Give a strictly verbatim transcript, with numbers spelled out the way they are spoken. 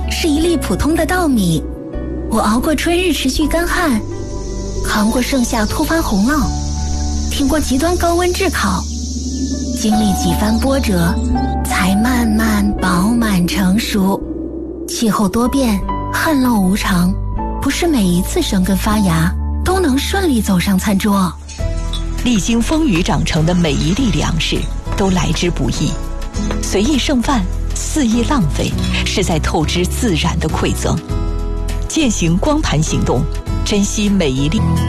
是一粒普通的稻米，我熬过春日持续干旱，扛过盛夏突发洪涝，挺过极端高温炙烤，经历几番波折，才慢慢饱满成熟。气候多变，旱涝无常，不是每一次生根发芽都能顺利走上餐桌。 历经风雨长成的每一粒粮食都来之不易，随意剩饭，肆意浪费，是在透支自然的馈赠。践行光盘行动，珍惜每一粒。